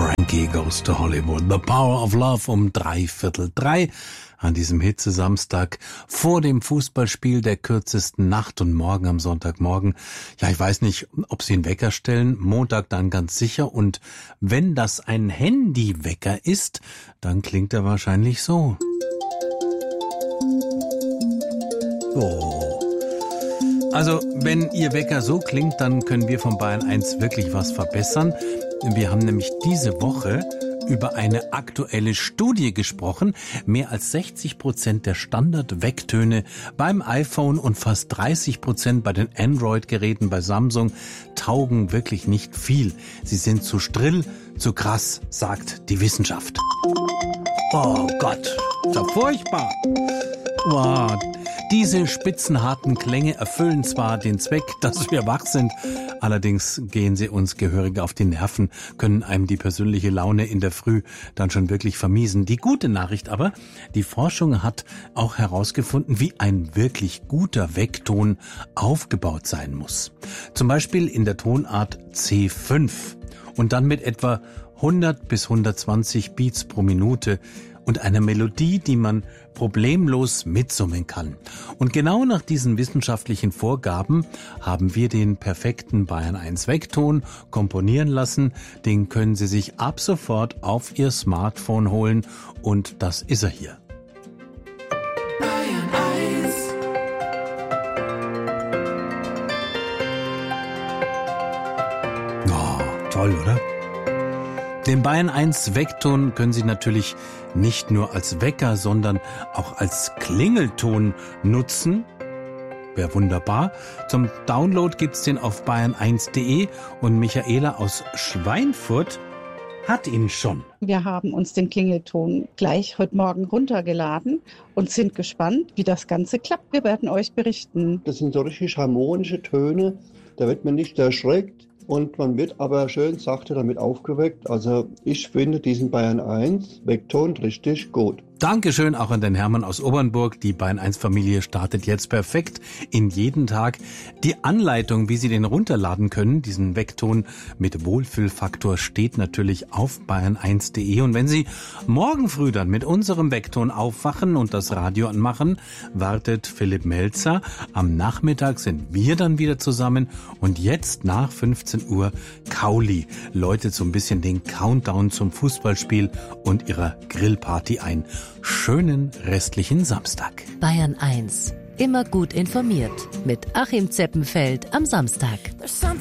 Frankie Goes to Hollywood. The Power of Love um 2:45 an diesem Hitze-Samstag vor dem Fußballspiel der kürzesten Nacht und morgen am Sonntagmorgen. Ja, ich weiß nicht, ob Sie einen Wecker stellen, Montag dann ganz sicher. Und wenn das ein Handywecker ist, dann klingt er wahrscheinlich so. Oh. Also, wenn Ihr Wecker so klingt, dann können wir von Bayern 1 wirklich was verbessern. Wir haben nämlich diese Woche über eine aktuelle Studie gesprochen. Mehr als 60% der Standard-Wecktöne beim iPhone und fast 30% bei den Android-Geräten bei Samsung taugen wirklich nicht viel. Sie sind zu strill, zu krass, sagt die Wissenschaft. Oh Gott, ist ja furchtbar. Wow. Diese spitzenharten Klänge erfüllen zwar den Zweck, dass wir wach sind, allerdings gehen sie uns gehörig auf die Nerven, können einem die persönliche Laune in der Früh dann schon wirklich vermiesen. Die gute Nachricht aber, die Forschung hat auch herausgefunden, wie ein wirklich guter Weckton aufgebaut sein muss. Zum Beispiel in der Tonart C5 und dann mit etwa 100 bis 120 Beats pro Minute und einer Melodie, die man problemlos mitsummen kann. Und genau nach diesen wissenschaftlichen Vorgaben haben wir den perfekten Bayern 1 Weckton komponieren lassen. Den können Sie sich ab sofort auf Ihr Smartphone holen und das ist er hier. Bayern 1. Oh, toll, oder? Den Bayern 1 Weckton können Sie natürlich nicht nur als Wecker, sondern auch als Klingelton nutzen. Wäre wunderbar. Zum Download gibt's den auf bayern1.de und Michaela aus Schweinfurt hat ihn schon. Wir haben uns den Klingelton gleich heute Morgen runtergeladen und sind gespannt, wie das Ganze klappt. Wir werden euch berichten. Das sind so richtig harmonische Töne, da wird man nicht erschreckt. Und man wird aber schön sachte damit aufgeweckt. Also ich finde diesen Bayern 1 Weckton richtig gut. Dankeschön auch an den Hermann aus Obernburg. Die Bayern 1 Familie startet jetzt perfekt in jeden Tag. Die Anleitung, wie Sie den runterladen können, diesen Weckton mit Wohlfühlfaktor, steht natürlich auf bayern1.de. Und wenn Sie morgen früh dann mit unserem Weckton aufwachen und das Radio anmachen, wartet Philipp Melzer. Am Nachmittag sind wir dann wieder zusammen und jetzt nach 15 Uhr Kauli läutet so ein bisschen den Countdown zum Fußballspiel und ihrer Grillparty ein. Schönen restlichen Samstag. Bayern 1. Immer gut informiert mit Achim Zeppenfeld am Samstag.